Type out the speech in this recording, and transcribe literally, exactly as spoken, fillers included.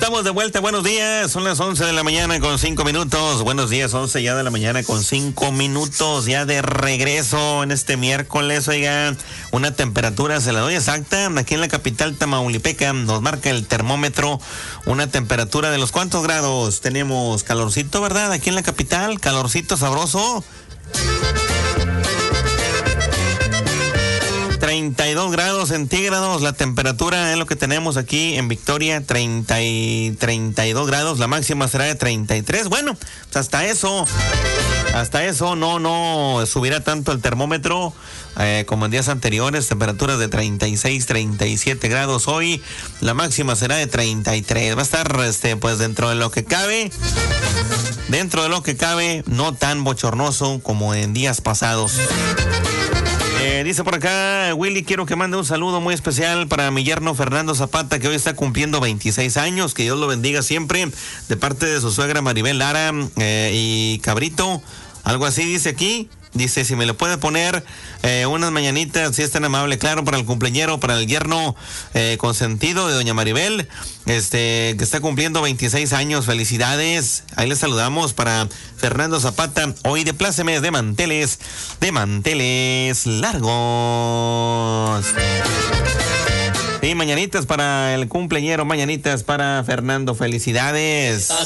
estamos de vuelta, buenos días, son las once de la mañana con cinco minutos, buenos días, once ya de la mañana con cinco minutos, ya de regreso en este miércoles, oigan, una temperatura, se la doy exacta, aquí en la capital tamaulipeca, nos marca el termómetro, una temperatura de los cuántos grados, tenemos calorcito, ¿verdad? Aquí en la capital, calorcito sabroso. treinta y dos grados centígrados, la temperatura es lo que tenemos aquí en Victoria, treinta y, treinta y dos grados, la máxima será de treinta y tres, bueno, pues hasta eso, hasta eso no, no subirá tanto el termómetro eh, como en días anteriores, temperaturas de treinta y seis, treinta y siete grados hoy, la máxima será de treinta y tres, va a estar este, pues dentro de lo que cabe, dentro de lo que cabe, no tan bochornoso como en días pasados. Eh, dice por acá, Willy, quiero que mande un saludo muy especial para mi yerno Fernando Zapata, que hoy está cumpliendo veintiséis años, que Dios lo bendiga siempre, de parte de su suegra Maribel Lara eh, y Cabrito, algo así dice aquí. Dice, si me le puede poner eh, unas mañanitas, si es tan amable, claro, para el cumpleañero, para el yerno eh, consentido de doña Maribel, este, que está cumpliendo veintiséis años, felicidades, ahí le saludamos para Fernando Zapata, hoy de plácemes de manteles, de manteles largos. Sí, mañanitas para el cumpleañero, mañanitas para Fernando, felicidades.